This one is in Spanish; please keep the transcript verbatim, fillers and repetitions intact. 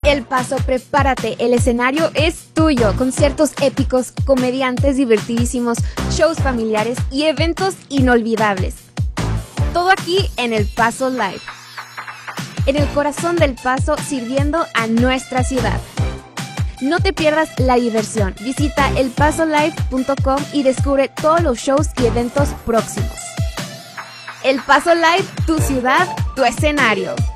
El Paso, prepárate, el escenario es tuyo. Conciertos épicos, comediantes divertidísimos, shows familiares y eventos inolvidables. Todo aquí en El Paso Live. En el corazón del Paso, sirviendo a nuestra ciudad. No te pierdas la diversión. Visita el paso live punto com y descubre todos los shows y eventos próximos. El Paso Live, tu ciudad, tu escenario.